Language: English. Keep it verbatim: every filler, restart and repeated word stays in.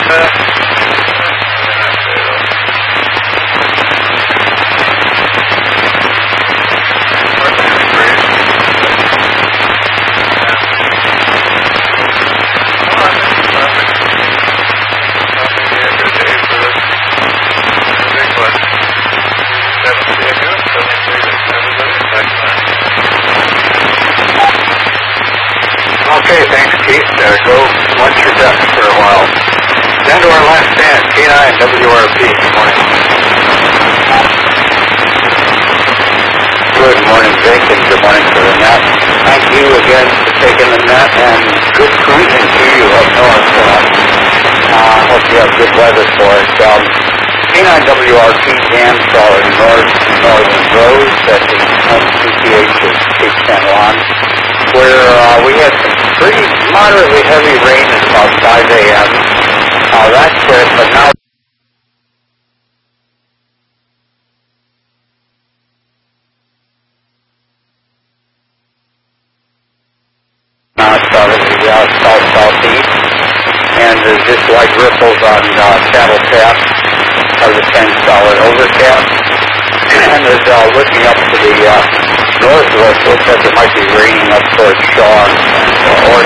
Okay, thanks, Keith. Uh, go lunch your desk for a while. Down to our last stand, K nine W R P. Good morning. Good morning, Vic, and good morning for the nap. Thank you again for taking the nap, and good cruising to you up north. I uh, uh, hope you have good weather for it. Um, K nine W R P jam solid north, northern roads at the home P T H of Cape San Juan, where uh, we had some pretty moderately heavy rain at about five A M Uh, that's it, but now uh, started the uh, south-southeast, and there's just light ripples on uh, Saddle Tap, or the ten solid overcast, and there's uh, looking up to the uh, north of us, looks like it might be raining up towards Shaw and, uh, or